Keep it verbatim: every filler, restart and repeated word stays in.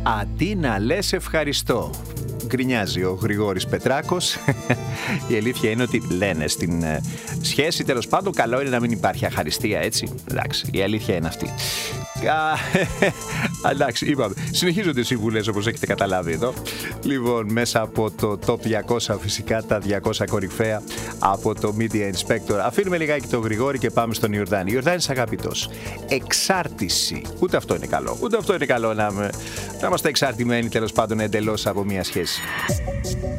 Αντί να λες ευχαριστώ. Γκρινιάζει ο Γρηγόρης Πετράκος. Η αλήθεια είναι ότι λένε στην ε, σχέση, τέλος πάντων, καλό είναι να μην υπάρχει αχαριστία, έτσι. Εντάξει, η αλήθεια είναι αυτή. Εντάξει, είπαμε. Συνεχίζονται οι συμβουλές, όπως έχετε καταλάβει εδώ. Λοιπόν, μέσα από το Top διακόσια, φυσικά τα διακόσια κορυφαία από το Media Inspector. Αφήνουμε λιγάκι τον Γρηγόρη και πάμε στον Ιορδάνη. Ιορδάνης αγαπητός. Εξάρτηση. Ούτε αυτό είναι καλό. Ούτε αυτό είναι καλό να, να είμαστε εξαρτημένοι, τέλος πάντων, εντελώς από μια σχέση.